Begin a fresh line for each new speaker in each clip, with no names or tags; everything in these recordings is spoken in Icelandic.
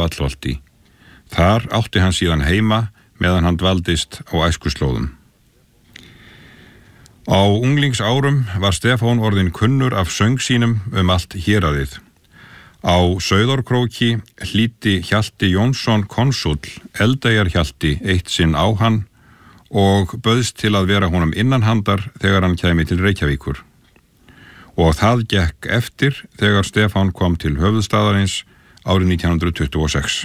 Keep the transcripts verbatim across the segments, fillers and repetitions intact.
Vallholti. Þar átti hann síðan heima meðan hann dvaldist á æskuslóðum. Á unglingsárum var Stefán orðinn kunnur af söng sínum um allt héraðið. Á Sauðárkróki hlýddi Hjalti Jónsson konsúll Eldeyjarhjalti eitt sinn á hann og bauðst til að vera honum innanhandar þegar hann kæmi til Reykjavíkur. Og það gekk eftir þegar Stefán kom til höfuðstaðarins árið nítján hundruð tuttugu og sex.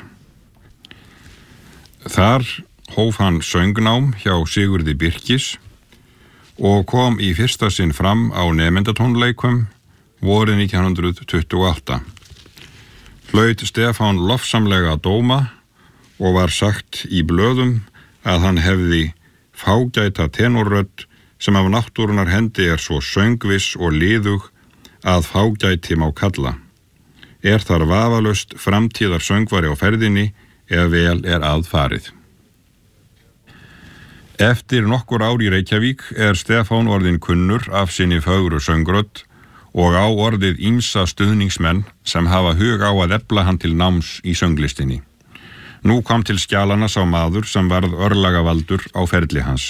Þar hóf hann söngnám hjá Sigurði Birkis og kom í fyrsta sinn fram á nemendatónleikum vorið nítján hundruð tuttugu og átta. Hlaut Stefán lofsamlega dóma og var sagt í blöðum að hann hefði fágæta tenorrödd sem af náttúrunar hendi er svo söngviss og liðug að fágæti má kalla. Er þar vafalaust framtíðar söngvari á ferðinni ef vel er að farið. Eftir nokkur ár í Reykjavík er Stefán orðinn kunnur af sinni fögru söngrödd og á orðið ýmsa stuðningsmenn sem hafa hug á að efla hann til náms í sönglistinni. Nú kom til skjalana sá maður sem varð örlagavaldur á ferli hans.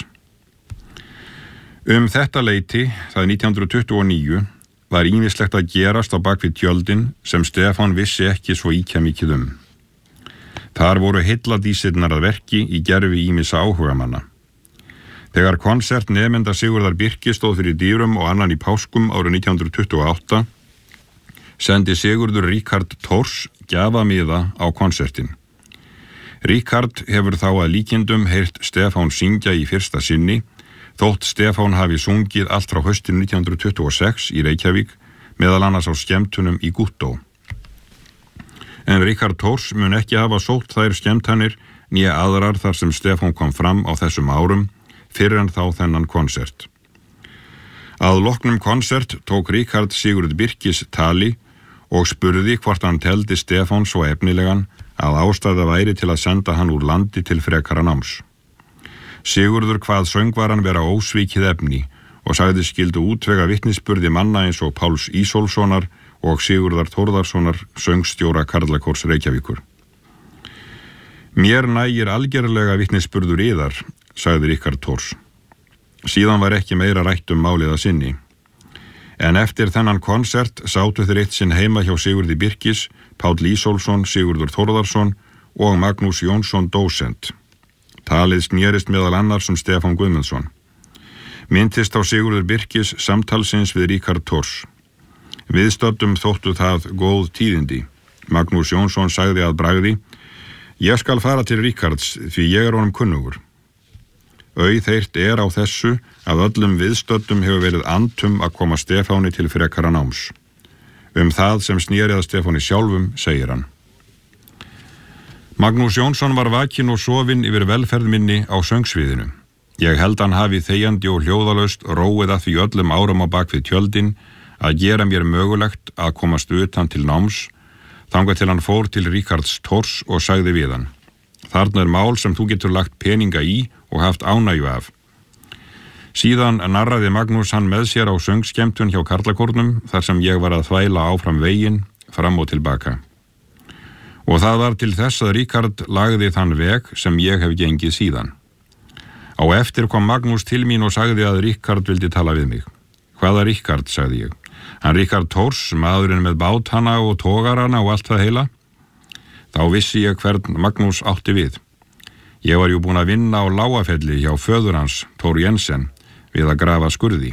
Um þetta leyti, það nítján hundruð tuttugu og níu, var ýmislegt að gerast á bak við tjöldin sem Stefán vissi ekki svo ýkja mikið um. Þar voru heilladísirnar að verki í gervi ýmissa áhugamanna. Þegar konsert nemenda Sigurðar Birkis stóð fyrir dýrum og annan í páskum árið nítján hundruð tuttugu og átta, sendi Sigurður Ríkard Thors gjafamiða á konsertin. Ríkard hefur þá að líkindum heyrt Stefán syngja í fyrsta sinni, þótt Stefán hafi sungið allt frá haustinu nítján hundruð tuttugu og sex í Reykjavík, meðal annars á skemmtunum í Gúttó. En Ríkard Thors mun ekki hafa sótt þær skemmtanir nýja aðrar þar sem Stefán kom fram á þessum árum, fyrir en þá þennan konsert. Að loknum konsert tók Ríkard Sigurð Birkis tali og spurði hvort hann teldi Stefán svo efnilegan að ástæða væri til að senda hann úr landi til frekara náms. Sigurður kvað söngvaran vera ósvikið efni og sagði skildu útvega vitnisburði manna eins og Páls Ísólfssonar og Sigurðar Þórðarssonar söngstjóra Karlakórs Reykjavíkur. Mér nægir algerlega vitnisburður yðar, sagði Ríkard Thors. Síðan var ekki meira rætt um málið að sinni. En eftir þennan konsert sátu þeir eitt sinn heima hjá Sigurði Birkis, Páll Ísólfsson, Sigurður Þórðarsson og Magnús Jónsson dósent. Talið snerist meðal annars um Stefán Guðmundsson. Minntist á Sigurður Birkis samtalsins við Ríkard Thors. Viðstöddum þóttu það góð tíðindi. Magnús Jónsson sagði að bragði: Ég skal fara til Ríkards því ég er honum kunnugur. Auðheyrt er á þessu að öllum viðstöddum hefur verið antum að koma Stefáni til frekara náms. Um það sem snerið að Stefáni sjálfum, segir hann. Magnús Jónsson var vakinn og sofinn yfir velferð minni á söngsviðinu. Ég held hann hafi þegjandi og hljóðalaust róið að því öllum árum á bak við tjöldin að gera mér mögulegt að komast utan til náms, þangað til hann fór til Ríkards Thors og sagði við hann: Þarna er mál sem þú getur lagt peninga í og haft ánægju af. Síðan narraði Magnús hann með sér á söngskemmtun hjá Karlakórnum þar sem ég var að þvæla áfram veginn, fram og tilbaka. Og það var til þess að Ríkard lagði þann veg sem ég hef gengið síðan. Á eftir kom Magnús til mín og sagði að Ríkard vildi tala við mig. Hvaða Ríkard, sagði ég. Hann Ríkard Thors, maðurinn með bátana og togarana og allt það heila. Þá vissi ég hvern Magnús átti við. Ég var jú búin að vinna á Lágafelli hjá föður hans, Thor Jensen, við að grafa skurði.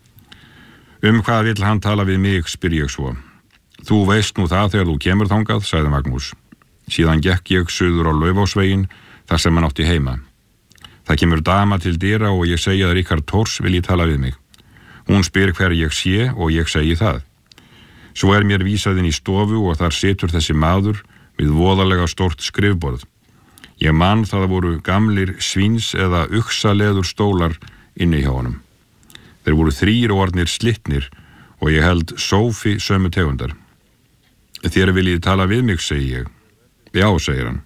Um hvað vill hann tala við mig, spyr ég svo. Þú veist nú það þegar þú kemur þangað, sagði Magnús. Síðan gekk ég suður á Laufásveginn þar sem hann átti heima. Það kemur dama til dyra og ég segi að Ríkard Thors vilji tala við mig. Hún spyr hver ég sé og ég segi það. Svo er mér vísað inn í stofu og þar situr þessi maður við voðalega stórt skrifborð. Ég man það voru gamlir svíns eða uxaleður stólar inni hjá honum. Þeir voru þrír og orðnir slitnir og ég held sófi sömu tegundar. Þér viljið tala við mig, segi ég. Já, segir hann.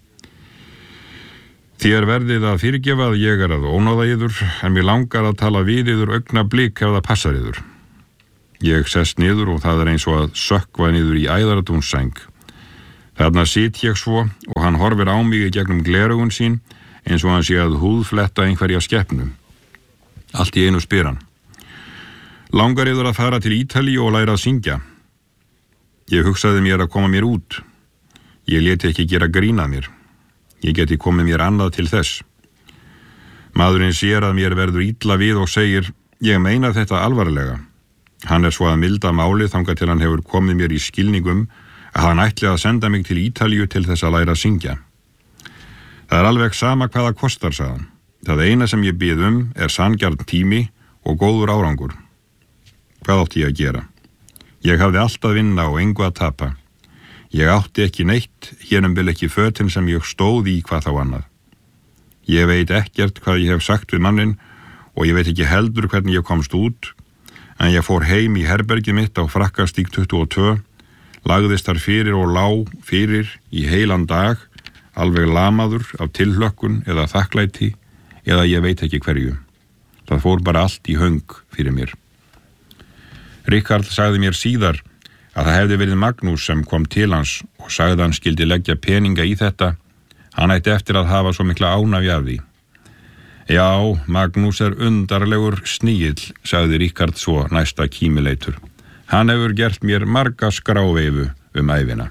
Þér verðið að fyrirgefa að ég er að ónáða yður, en mér langar að tala við yður augnablik ef það passar yður. Ég sest niður og það er eins og að sökkva niður í æðaratúnssæng. Þarna sit ég svo og hann horfir á mig í gegnum gleraugun sín eins og hann sé að húðfletta einhverja skepnu. Allt í einu spyr hann: Langar yður að fara til Ítalíu og læra að syngja? Ég hugsaði mér að koma mér út. Ég léti ekki gera grín að mér. Ég geti komið mér annað til þess. Maðurinn sér að mér verður illa við og segir: Ég meina þetta alvarlega. Hann er svo að milda málið þangað til hann hefur komið mér í skilningum að hann ætli að senda mig til Ítalíu til þess að læra að syngja. Það er alveg sama hvað það kostar, sagði hann. Það eina sem ég bið um er sanngjarn tími og góður árangur. Hvað átti ég að gera? Ég hafði allt að vinna og engu að tapa. Ég átti ekki neitt, hérnum bil ekki fötin sem ég stóð í hvað þá annað. Ég veit ekkert hvað ég hef sagt við mannin og ég veit ekki heldur hvernig ég komst út, en ég fór heim í herbergið mitt á Frakkastíg tuttugu og tvö, lagðist þar fyrir og lá fyrir í heilan dag, alveg lamaður af tilhlökkun eða þakklæti eða ég veit ekki hverju. Það fór bara allt í höng fyrir mér. Richard sagði mér síðar að það hefði verið Magnús sem kom til hans og sagði að hann skildi leggja peninga í þetta. Hann ætti eftir að hafa svo mikla ánægju af því. Já, Magnús er undarlegur sníill, sagði Richard svo næsta kímileitur. Hann hefur gert mér marga skráveifu um ævina.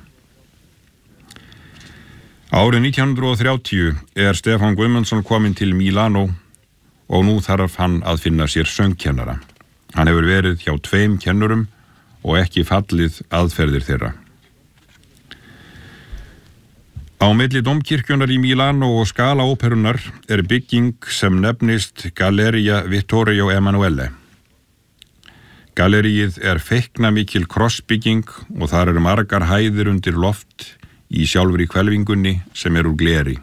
Árið nítján hundruð þrjátíu er Stefán Guðmundsson kominn til Mílanó og nú þarf hann að finna sér söngkennara. Hann hefur verið hjá tveim kennurum og ekki fallið aðferðir þeirra. Á milli dómkirkjunar í Mílanó og Scala-óperunnar er bygging sem nefnist Galleria Vittorio Emanuele. Galleríið er feikna mikil krossbygging og þar eru margar hæðir undir loft í sjálfri hvelfingunni sem er úr gleri.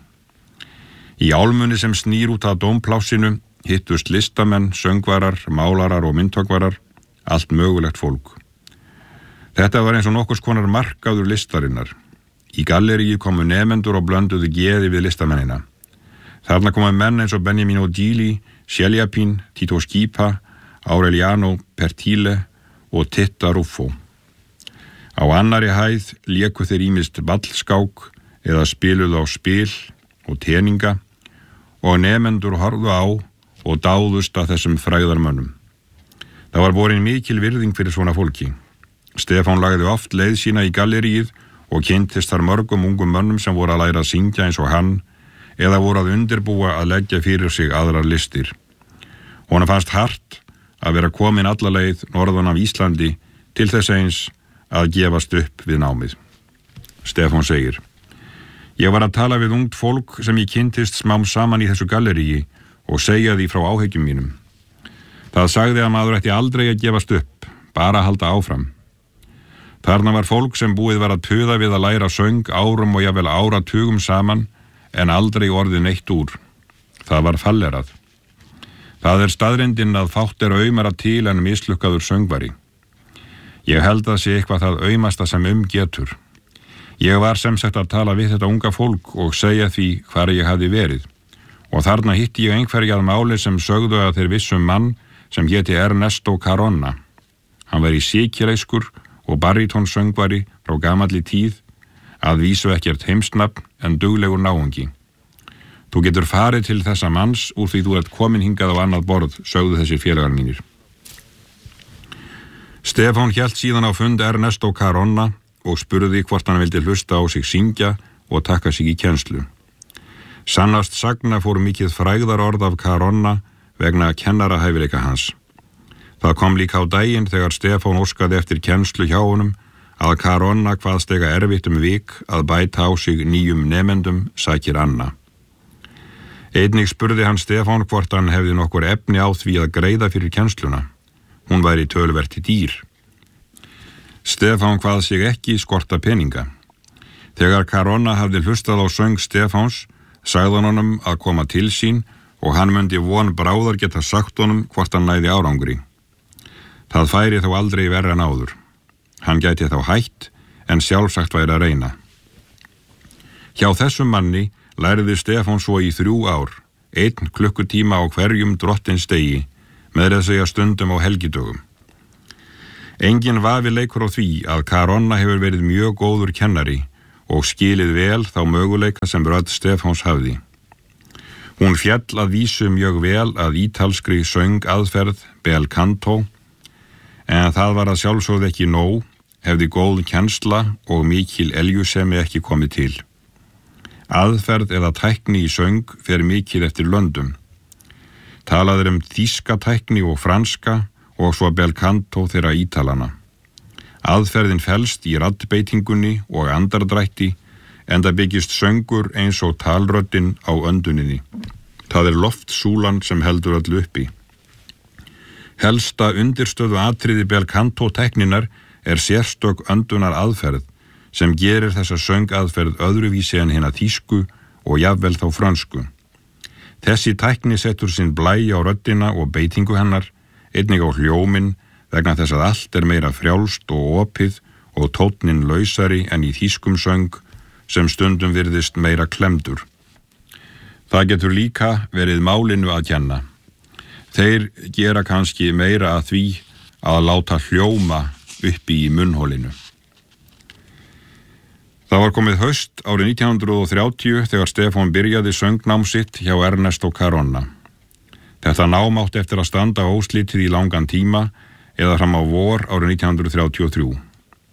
Í álmunni sem snýr út af dómplásinu hittust listamenn, söngvarar, málarar og myndhöggvarar, allt mögulegt fólk. Þetta var eins og nokkurs konar markaður listarinnar. Í galleríið komu nemendur og blönduðu geði við listamennina. Þarna komu menn eins og Beniamino Gili, Scegliapin, Tito Schipa, Aureliano Pertile og Titta Ruffo. Á annari hæð léku þeir ýmist ballskák eða spiluðu á spil og teninga og nemendur horfðu á og dáðust að þessum frægðarmönnum. Það var borin mikil virðing fyrir svona fólki. Stefán lagði oft leið sína í galleríið og kynntist þar mörgum ungum mönnum sem voru að læra að syngja eins og hann eða voru að undirbúa að leggja fyrir sig aðrar listir. Honum fannst hart að vera komin alla leið norðan af Íslandi til þess eins að gefast upp við námið. Stefán segir: Ég var að tala við ungt fólk sem ég kynntist smám saman í þessu galleríi og segja því frá áhyggjum mínum. Það sagði að maður ætti aldrei að gefast upp, bara að halda áfram. Þarna var fólk sem búið var að puða við að læra söng árum og jafnvel áratugum saman en aldrei orðið neitt úr. Það var fallerað. Það er staðreyndin að fátt er aumara til en mislukkaður söngvari. Ég held að sé eitthvað það aumasta sem um getur. Ég var sem sagt að tala við þetta unga fólk og segja því hvar ég hafði verið. Og þarna hitti ég einhverja að máli sem sögðu að þeir vissum mann sem héti Ernesto Caronna. Hann var í síkileiskur og barítónsöngvari frá gamalli tíð, að vísu ekkert heimsnafn en duglegur náungi. Þú getur farið til þessa manns úr því þú ert komin hingað á annað borð, sögðu þessir félagar mínir. Stefán hélt síðan á fund Ernesto Caronna og spurði hvort hann vildi hlusta á sig syngja og taka sig í kennslu. Sannast sagna fór mikið frægðarorð af Caronna vegna kennarahæfileika hans. Það kom líka á daginn þegar Stefán óskaði eftir kennslu hjá honum að Caronna kvaðst eiga erfitt um vik að bæta á sig nýjum nemendum, sakir Anna. Einnig spurði hann Stefán hvort hann hefði nokkur efni á því að greiða fyrir kennsluna. Hún væri töluvert dýr. Stefán kvað sig ekki skorta peninga. Þegar Caronna hafði hlustað á söng Stefáns, sagði hann honum að koma til sín og hann myndi von bráðar geta sagt honum hvort hann næði árangri. Það færi þó aldrei verra en áður. Hann gæti þá hætt, en sjálfsagt væri að reyna. Hjá þessum manni lærði Stefán svo í þrjú ár, einn klukkutíma á hverjum drottins degi, með að segja stundum á helgidögum. Engin vafi leikur á því að Caronna hefur verið mjög góður kennari og skilið vel þá möguleika sem rödd Stefáns hafði. Hún fjall að vísu mjög vel að ítalskri söngaðferð bel canto, en það var að sjálfsögðu ekki nóg, hefði góð kennsla og mikil eljusemi ekki komið til. Aðferð eða tækni í söng fer mikil eftir löndum. Talað er um þýska tækni og franska og svo bel canto þeirra ítalana. Aðferðin felst í raddbeitingunni og andardrætti, enda byggist söngur eins og talröddin á önduninni. Það er loftsúlan sem heldur öllu uppi. Helsta undirstöðu atriði bel canto tekninar er sérstök öndunar aðferð sem gerir þessa söngaðferð öðruvísi en hina þýsku og jafnvel þá frönsku. Þessi tækni setur sinn blæ á röddina og beitingu hennar, einnig á hljóminn, vegna þess að allt er meira frjálst og opið og tónninn lausari en í þýskum söng sem stundum virðist meira klemdur. Það getur líka verið málinu að kenna. Þeir gera kannski meira að því að láta hljóma uppi í munnholinu. Það var komið haust árið nítján hundruð þrjátíu þegar Stefán byrjaði söngnám sitt hjá Ernesto Caronna. Þetta nám átti eftir að standa óslitið í langan tíma eða fram á vor árið nítján hundruð þrjátíu og þrjú.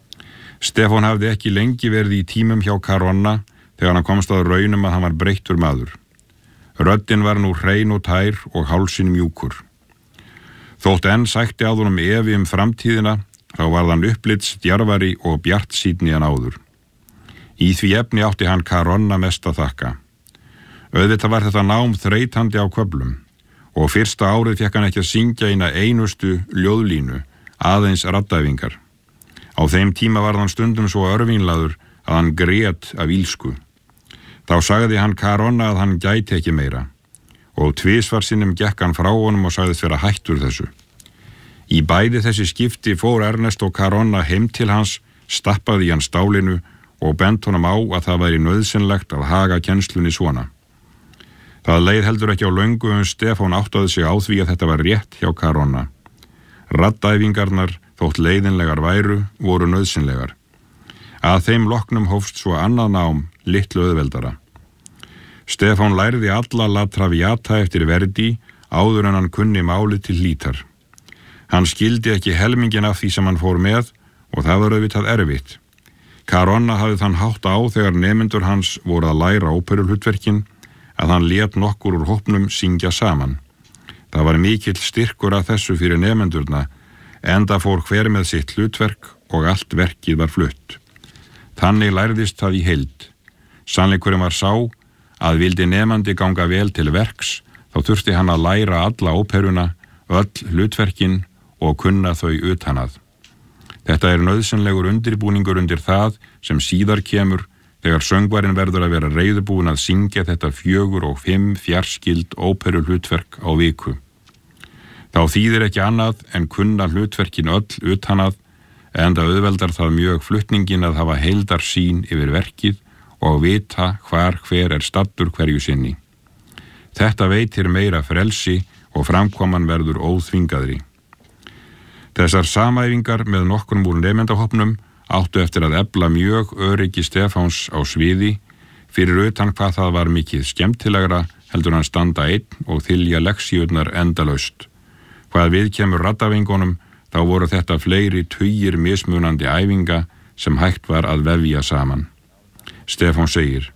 Stefán hafði ekki lengi verið í tímum hjá Caronna þegar hann komst að raunum að hann var breyttur maður. Röddin var nú hrein og tær og hálsinn mjúkur. Þótt enn sækti að honum efi um framtíðina, þá var hann upplits djarfari og bjartsýnni en áður. Í því efni átti hann Caronna mest að þakka. Auðvitað var þetta nám þreytandi á köflum og fyrsta árið fékk hann ekki að syngja eina einustu ljóðlínu, aðeins raddæfingar. Á þeim tíma var hann stundum svo örvínlaður að hann grét af ílsku. Þá sagði hann Caronna að hann gæti ekki meira og tvisvar sinnum gekk hann frá honum og sagðist vera hættur þessu. Í bæði þessi skipti fór Ernesto Caronna heim til hans, stappaði í hann stálinu og bent honum á að það væri nauðsynlegt að haga kennslunni svona. Það leið heldur ekki á löngu en Stefán áttaði sig á því að þetta var rétt hjá Caronna. Raddæfingarnar, þótt leiðinlegar væru, voru nauðsynlegar. Að þeim loknum hófst svo annað nám, litlu auðveldara. Stefán lærði alla La Traviata eftir Verdi áður en hann kunni málið til hlítar. Hann skildi ekki helmingin af því sem hann fór með og það var auðvitað erfitt. Caronna hafði þann hátt á þegar nemendur hans voru að læra óperuhlutverkin að hann lét nokkur úr hópnum syngja saman. Það var mikill styrkur að þessu fyrir nemendurna, enda fór hver með sitt hlutverk og allt verkið var flutt. Þannig lærðist það í heild. Sannleikurinn var sá að vildi nemandi ganga vel til verks, þá þurfti hann að læra alla óperuna, öll hlutverkin og kunna þau utanað. Þetta er nauðsynlegur undirbúningur undir það sem síðar kemur þegar söngvarinn verður að vera reiðubúin að syngja þetta fjögur og fimm fjarskild óperu hlutverk á viku. Þá þýðir ekki annað en kunna hlutverkin öll utanað, enda auðveldar það mjög flutningin að hafa heildar sýn yfir verkið og vita hvar hver er staddur hverju sinni. Þetta veitir meira frelsi og framkoman verður óþvingaðri. Þessar samæfingar með nokkrum úr nemendahópnum áttu eftir að efla mjög öryggi Stefáns á sviði, fyrir utan hvað það var mikið skemmtilegra heldur hann standa einn og þylja leksíurnar endalaust. Hvað við kemur raddæfingunum, þá voru þetta fleiri tugir mismunandi æfinga sem hægt var að vefja saman. Stefán segir: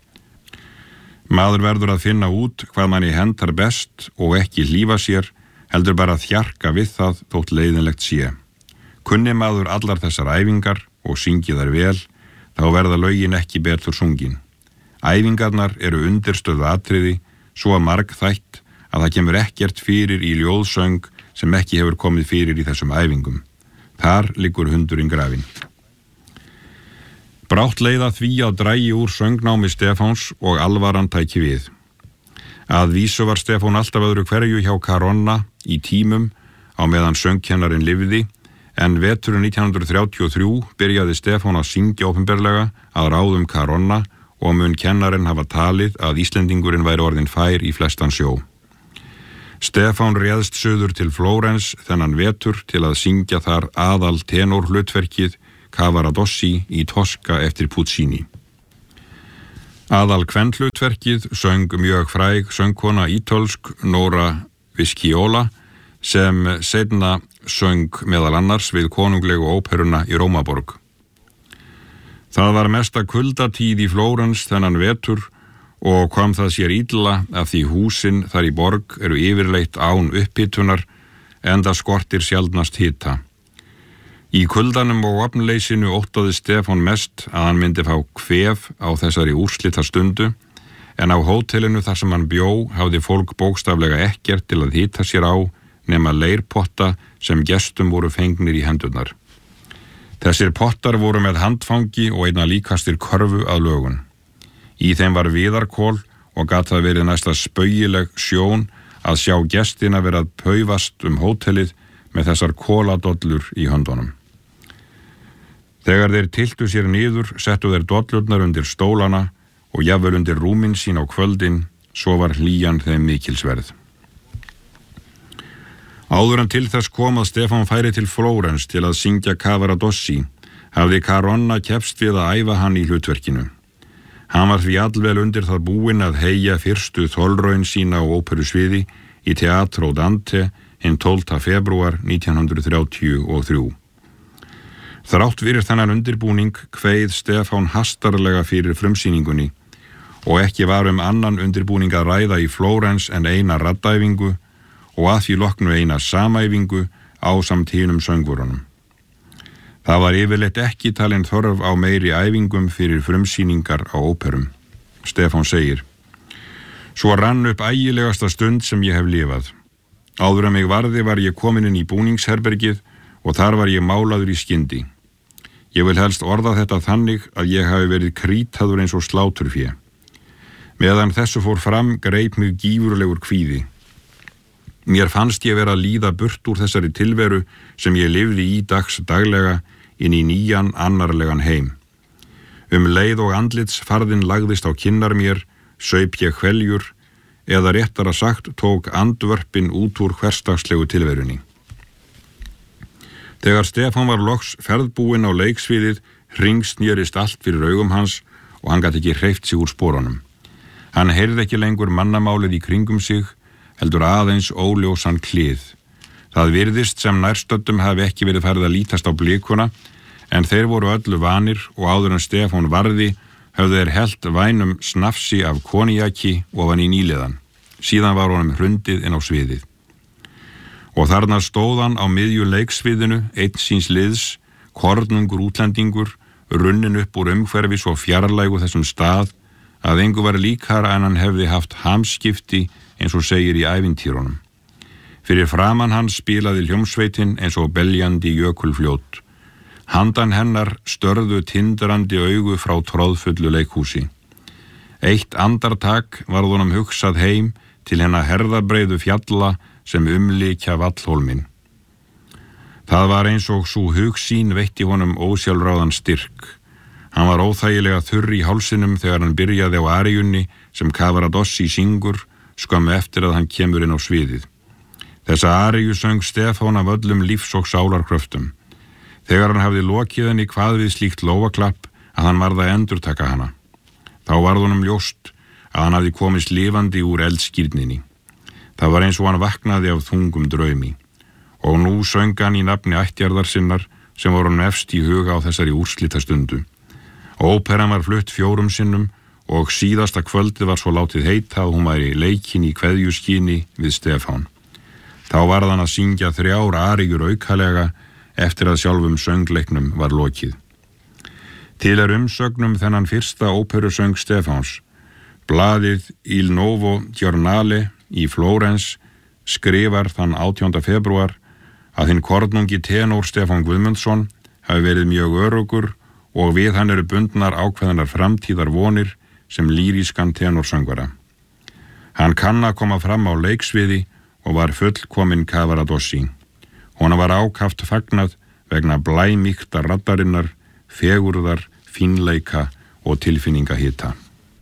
Maður verður að finna út hvað manni hentar best og ekki hlífa sér, heldur bara að þjarka við það þótt leiðinlegt sé. Kunni maður allar þessar æfingar og syngi þær vel, þá verða lögin ekki betur sungin. Æfingarnar eru undirstöðu atriði, svo margþætt að það kemur ekkert fyrir í ljóðsöng sem ekki hefur komið fyrir í þessum æfingum. Þar liggur hundurinn grafinn. Brátt leiða því að drægi úr söngnámi Stefáns og alvaran tæki við. Að vísu var Stefán alltaf öðru hverju hjá Caronna í tímum á meðan söngkennarinn lifði, en veturinn nítján hundruð þrjátíu og þrjú byrjaði Stefán að syngja opinberlega að ráðum Caronna og mun kennarinn hafa talið að Íslendingurinn væri orðinn fær í flestan sjó. Stefán réðst suður til Flórens þennan vetur til að syngja þar aðal tenórhlutverkið Cavaradossi í Tosca eftir Puccini. Aðal kvenhlutverkið söng mjög fræg söngkona ítölsk Nora Visciola sem seinna söng meðal annars við konunglegu óperuna í Rómaborg. Það var mesta kuldatíð í Flórens þennan vetur og kom það sér illa af því húsin þar í borg eru yfirleitt án upphitunar enda skortir sjaldnast hita. Í kuldanum og vopnleysinu óttaði Stefán mest að hann myndi fá kvef á þessari úrslita stundu, en á hótelinu þar sem hann bjó hafði fólk bókstaflega ekkert til að hita sér á nema leirpotta sem gestum voru fengnir í hendurnar. Þessir pottar voru með handfangi og einna líkastir körfu að lögun. Í þeim var viðarkol og gat það verið næsta spaugileg sjón að sjá gestina vera að paufast um hótelið með þessar koladollur í höndunum. Þegar þeir tyltu sér niður, settu þeir dollurnar undir stólana og jafnvel undir rúmin sín á kvöldin, svo var hlýjan þeim mikilsverð. Áður en til þess kom að Stefán færi til Flórens til að syngja Cavaradossi, hafði Caronna keppst við að æfa hann í hlutverkinu. Hann var því allvel undir það búinn að heyja fyrstu þolraun sína á óperusviði í Teatro Dante hinn tólfta febrúar nítján hundruð þrjátíu og þrjú. Þrátt fyrir þennan undirbúning kveið Stefán hastarlega fyrir frumsýningunni og ekki var um annan undirbúning að ræða í Flórens en eina raddæfingu og að því loknu eina samæfingu ásamt hinum söngvurunum. Það var yfirleitt ekki talin þörf á meiri æfingum fyrir frumsýningar á óperum. Stefán segir: Svo rann upp ægilegasta stund sem ég hef lifað. Áður en mig varði var ég komin inn í búningsherbergið og þar var ég málaður í skyndi. Ég vil helst orða þetta þannig að ég hafi verið krítaður eins og sláturfé. Meðan þessu fór fram greip mig gífurlegur kvíði. Mér fannst ég vera að líða burt úr þessari tilveru sem ég lifði í dags daglega inn í nýjan annarlegan heim. Um leið og andlitsfarðin lagðist á kinnar mér, saup ég hveljur, eða réttara sagt tók andvörpin út úr hversdagslegu tilverunni. Þegar Stefán var loks ferðbúinn á leiksviðið, hringsnérist allt fyrir augum hans og hann gat ekki hreyft sig úr sporunum. Hann heyrði ekki lengur mannamálið í kringum sig, heldur aðeins óljósan klið. Það virðist sem nærstöddum hafi ekki verið farið að lítast á blikuna, en þeir voru öllu vanir og áður en Stefán varði höfðu þeir hellt vænum snafsi af koníaki ofan í nýliðan. Síðan var honum hrundið inn á sviðið. Og þarna stóð hann á miðju leiksviðinu, einn síns liðs, kornungur útlendingur, runnin upp úr umhverfi svo fjarlægu þessum stað að engu var líkara en hann hefði haft hamskipti eins og segir í ævintýrunum. Fyrir framan hans spilaði hljómsveitin eins og beljandi jökulfljót. Handan hennar störðu tindrandi augu frá troðfullu leikhúsi. Eitt andartak varð honum hugsað heim til hennar herðabreiðu fjalla sem umlykja vallhólminn. Það var eins og sú hugsýn veitti honum ósjálfráðan styrk. Hann var óþægilega þurr í hálsinum þegar hann byrjaði á aríunni sem Cavaradossi syngur skömmu eftir að hann kemur inn á sviðið. Þessa aríu söng Stefán af öllum lífs- og sálarkröftum. Þegar hann hafði lokið henni hvað við slíkt lófaklapp að hann varð að endurtaka hana. Þá varð honum ljóst að hann hafði komist lifandi úr eldskírninni. Það var eins og hann vaknaði af þungum draumi. Og nú söng hann í nafni ættjarðar sinnar sem voru hann efst í huga á þessari úrslitastundu. Óperan var flutt fjórum sinnum og síðasta kvöldið var svo látið heita að hún væri leikin í kveðjuskíni við Stefán. Þá varð hann að syngja þrjár aríur aukalega eftir að sjálfum söngleiknum var lokið. Til er umsögnum þennan fyrsta óperusöng Stefáns. Blaðið Il Nuovo Giornale í Flórens skrifar þann átjánda febrúar að hinn kornungi tenór Stefán Guðmundsson hafi verið mjög örugur og við hann eru bundnar ákveðnar framtíðar vonir sem lýrískan tenorsöngvara. Hann kann að koma fram á leiksviði og var fullkominn Cavaradossi. Honum var ákaft fagnað vegna blæmíkta raddarinnar, fegurðar, fínleika og tilfinningahita.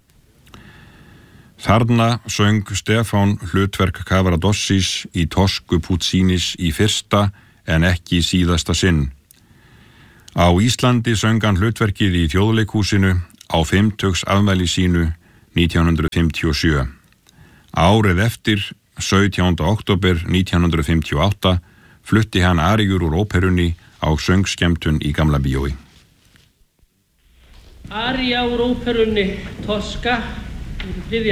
Þarna söng Stefán hlutverk Cavaradossis í Toscu Puccinis í fyrsta en ekki síðasta sinn. Á Íslandi söng hann hlutverkið í Þjóðleikhúsinu á fimmtugs afmæli sínu nítján hundruð fimmtíu og sjö. Árið eftir, sautjánda október nítján hundruð fimmtíu og átta, flutti hann aríur úr óperunni á söngskemmtun í Gamla bíói.
Aría úr óperunni Tosca, þriðja